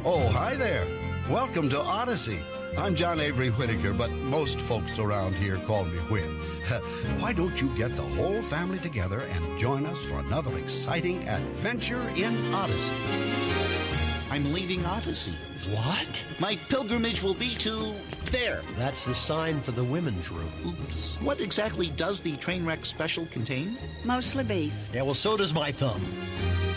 Oh, hi there. Welcome to Odyssey. I'm John Avery Whittaker, but most folks around here call me Whit. Why don't you get the whole family together and join us for another exciting adventure in Odyssey? I'm leaving Odyssey. What? My pilgrimage will be to there. That's the sign for the women's room. Oops. What exactly does the Trainwreck Special contain? Mostly beef. Yeah, well, so does my thumb.